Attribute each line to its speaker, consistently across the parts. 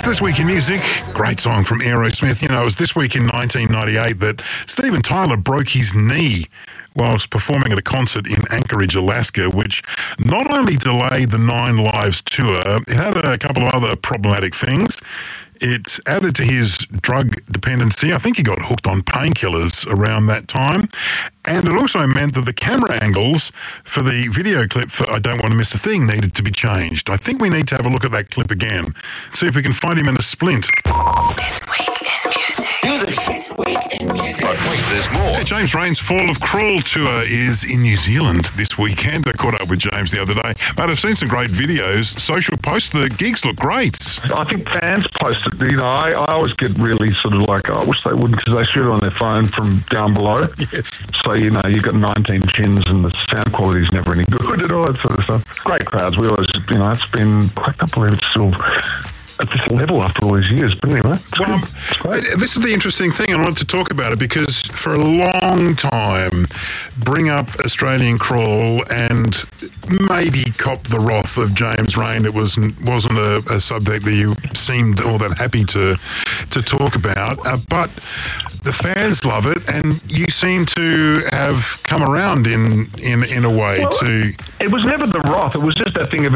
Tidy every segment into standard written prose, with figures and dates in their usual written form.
Speaker 1: This Week in Music, great song from Aerosmith. You know, it was this week in 1998 that Steven Tyler broke his knee whilst performing at a concert in Anchorage, Alaska, which not only delayed the Nine Lives tour, it had a couple of other problematic things. It added to his drug dependency. I think he got hooked on painkillers around that time. And it also meant that the camera angles for the video clip for I Don't Want to Miss a Thing needed to be changed. I think we need to have a look at that clip again, see if we can find him in a splint.
Speaker 2: This Week in Music. This Week in Music.
Speaker 3: But wait, there's more.
Speaker 1: Yeah, James Rain's Fall of Cruel tour is in New Zealand this weekend. I caught up with James the other day. But I've seen some great videos. Social posts, the gigs look great.
Speaker 4: I think fans post it. You know, I always get really sort of like, I wish they wouldn't, because they shoot it on their phone from down below.
Speaker 1: Yes.
Speaker 4: So, you know, you've got 19 chins and the sound quality's never any good and all that sort of stuff. Great crowds. We always, you know, it's been, I can't believe it's still at this level after all these years. But anyway, it's great.
Speaker 1: This is the interesting thing. I wanted to talk about it because for a long time, bring up Australian Crawl and maybe cop the wrath of James Rain. It wasn't a subject that you seemed all that happy to talk about. But the fans love it, and you seem to have come around in a way to.
Speaker 4: It was never the wrath. It was just that thing of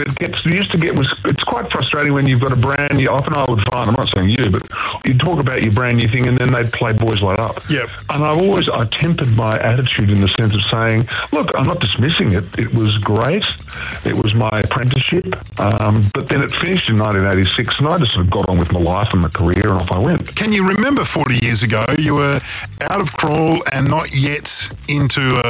Speaker 4: it's quite frustrating when you've got a brand. Often I would find, I'm not saying you, but you talk about your brand new thing and then they'd play Boys Light Up.
Speaker 1: Yep.
Speaker 4: And I tempered my attitude in the sense of saying, look, I'm not dismissing it. It was great. It was my apprenticeship. But then it finished in 1986 and I just sort of got on with my life and my career and off I went.
Speaker 1: Can you remember 40 years ago, you were out of Crawl and not yet into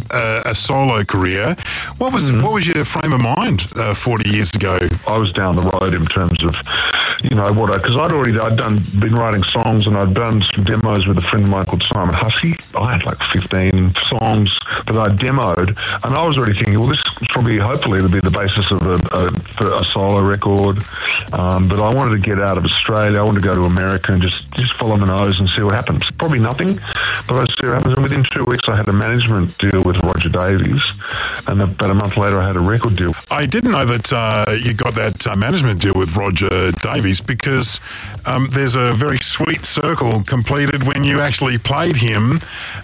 Speaker 1: a solo career. What was your frame of mind 40 years ago?
Speaker 4: I was down the road in terms of, you know, because I'd been writing songs and I'd done some demos with a friend of mine called Simon Hussey. I had like 15 songs that I demoed, and I was already thinking, well, this hopefully it'll be the basis of for a solo record. But I wanted to get out of Australia. I wanted to go to America and just follow my nose and see what happens. Probably nothing, but I'd see what happens. And within 2 weeks, I had a management deal with Roger Davies, and about a month later, I had a record deal.
Speaker 1: I didn't know that you got that management deal with Roger Davies because there's a very sweet circle completed when you actually played him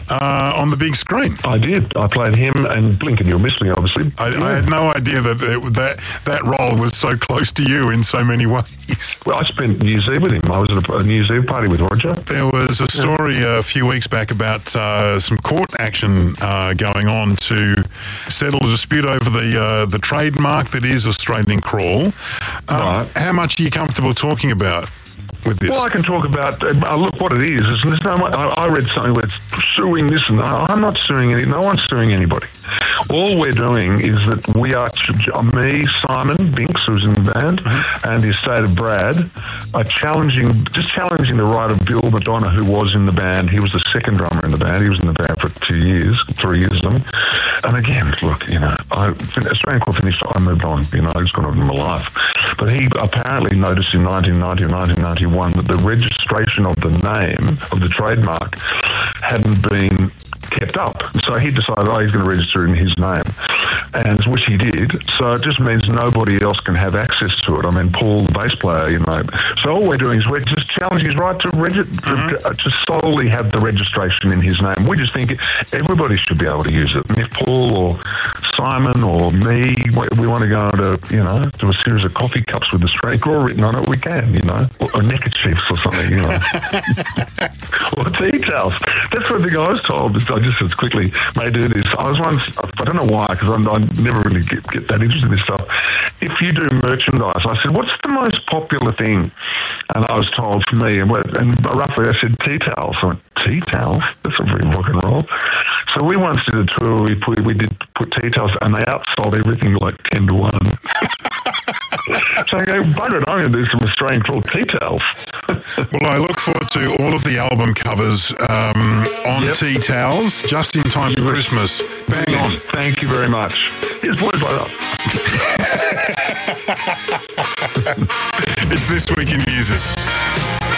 Speaker 1: on the big screen.
Speaker 4: I did. I played him and Blink and You'll Miss Me, obviously.
Speaker 1: I had no idea that role was so close to you in so many ways.
Speaker 4: Well, I spent New Year's Eve with him. I was at a New Year's Eve party with Roger.
Speaker 1: There was a story a few weeks back about some court action going on to settle a dispute over the trademark that is Australian Crawl.
Speaker 4: Right.
Speaker 1: How much are you comfortable talking about with this?
Speaker 4: Well, I can talk about, look, what it is there's I read something where it's suing this and that. I'm not suing no one's suing anybody. All we're doing is that we are, me, Simon Binks, who's in the band, and the estate of Brad, are challenging the right of Bill Madonna, who was in the band. He was the second drummer in the band. He was in the band for 3 years or something. And again, look, you know, Australian Crawl finished, I moved on, you know, I just got on with my life. But he apparently noticed in 1990 or 1991 that the registration of the name, of the trademark, hadn't been kept up. So he decided, he's going to register in his name, and which he did. So it just means nobody else can have access to it. I mean, Paul, the bass player, you know. So all we're doing is we're just challenging his right to solely have the registration in his name. We just think everybody should be able to use it. And if Paul or Simon or me, we want to go to a series of coffee cups with Australian Crawl written on it, we can, you know, or neckerchiefs or something, you know, or tea towels. That's one thing I was told. I just said quickly, may do this. I was once, I don't know why, because I never really get that interested in this stuff. If you do merchandise, I said, what's the most popular thing? And I was told for me, and roughly I said tea towels. I went, tea towels? That's a very rock and roll. So we once did a tour, we did put tea towels, and they outsold everything like 10 to 1. So I go, bugger it, I'm going to do some Australian Crawl tea towels.
Speaker 1: Well, I look forward to all of the album covers on tea towels, just in time for Christmas. Bang on.
Speaker 4: Thank you very much. Here's Boys Light Up.
Speaker 1: It's This Week in Music.